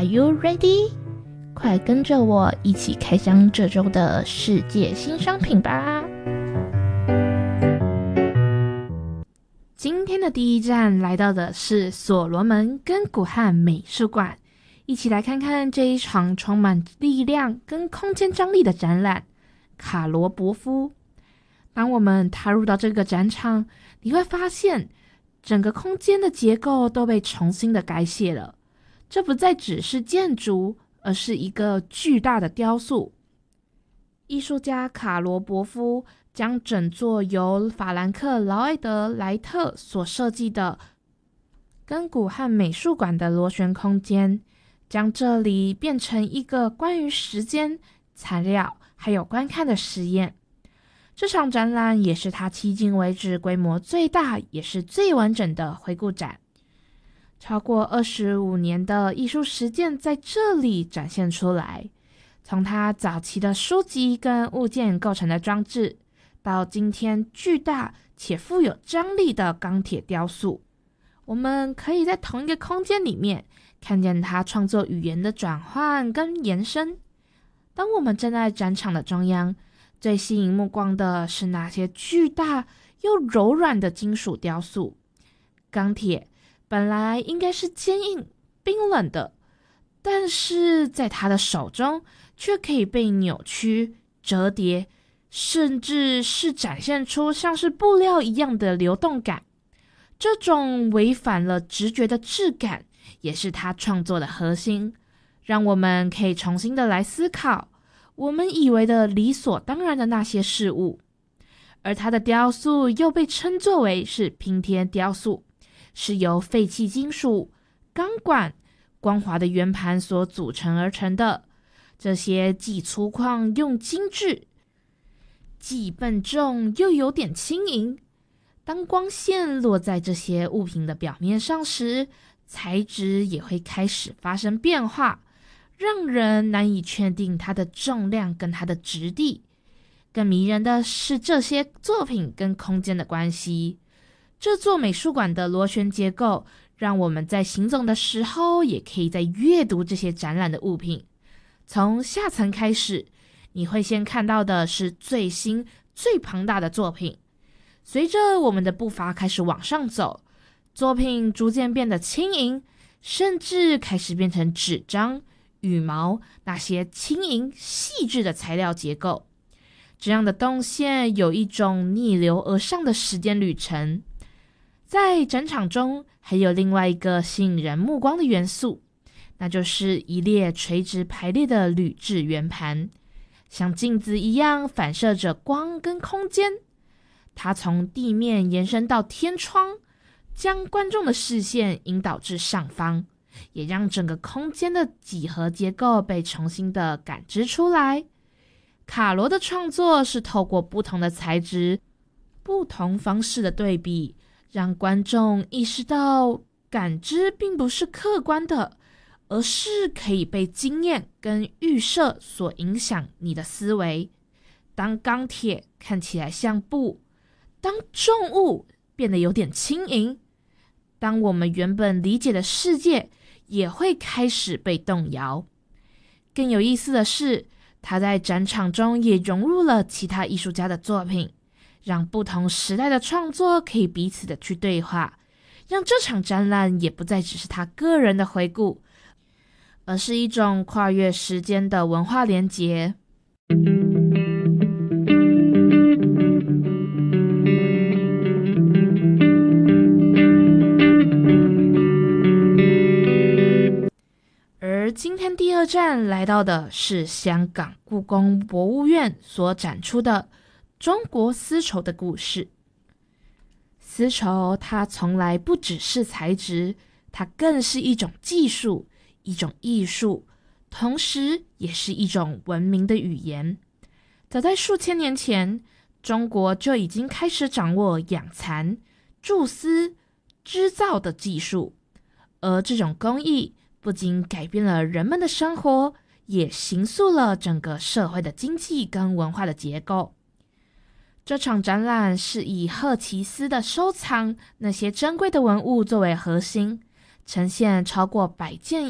Are you ready？ 快跟着我一起开箱这周的世界新商品吧！今天的第一站来到的是所罗门根古汉美术馆，一起来看看这一场充满力量跟空间张力的展览——卡罗伯夫。当我们踏入到这个展场，你会发现整个空间的结构都被重新的改写了。这不再只是建筑，而是一个巨大的雕塑。艺术家卡罗伯夫将整座由法兰克劳埃德莱特所设计的根古汉美术馆的螺旋空间，将这里变成一个关于时间、材料还有观看的实验。这场展览也是他迄今为止规模最大也是最完整的回顾展。超过25年的艺术实践在这里展现出来，从他早期的书籍跟物件构成的装置，到今天巨大且富有张力的钢铁雕塑，我们可以在同一个空间里面看见他创作语言的转换跟延伸。当我们站在展场的中央，最吸引目光的是那些巨大又柔软的金属雕塑。钢铁本来应该是坚硬、冰冷的，但是在他的手中却可以被扭曲、折叠，甚至是展现出像是布料一样的流动感。这种违反了直觉的质感，也是他创作的核心，让我们可以重新的来思考我们以为的理所当然的那些事物。而他的雕塑又被称作为是拼贴雕塑，是由废弃金属、钢管、光滑的圆盘所组成而成的。这些既粗犷又精致，既笨重又有点轻盈。当光线落在这些物品的表面上时，材质也会开始发生变化，让人难以确定它的重量跟它的质地。更迷人的是这些作品跟空间的关系。这座美术馆的螺旋结构，让我们在行走的时候也可以在阅读这些展览的物品。从下层开始，你会先看到的是最新最庞大的作品。随着我们的步伐开始往上走，作品逐渐变得轻盈，甚至开始变成纸张、羽毛那些轻盈细致的材料结构。这样的动线有一种逆流而上的时间旅程。在展场中还有另外一个吸引人目光的元素，那就是一列垂直排列的铝制圆盘，像镜子一样反射着光跟空间。它从地面延伸到天窗，将观众的视线引导至上方，也让整个空间的几何结构被重新的感知出来。卡罗的创作是透过不同的材质、不同方式的对比，让观众意识到感知并不是客观的，而是可以被经验跟预设所影响你的思维。当钢铁看起来像布，当重物变得有点轻盈，当我们原本理解的世界也会开始被动摇。更有意思的是，他在展场中也融入了其他艺术家的作品，让不同时代的创作可以彼此的去对话，让这场展览也不再只是他个人的回顾，而是一种跨越时间的文化连结。而今天第二站来到的是香港故宫博物院所展出的中国丝绸的故事。丝绸它从来不只是材质，它更是一种技术，一种艺术，同时也是一种文明的语言。早在数千年前，中国就已经开始掌握养蚕、注丝、织造的技术，而这种工艺不仅改变了人们的生活，也形塑了整个社会的经济跟文化的结构。这场展览是以赫奇斯的收藏那些珍贵的文物作为核心，呈现超过100件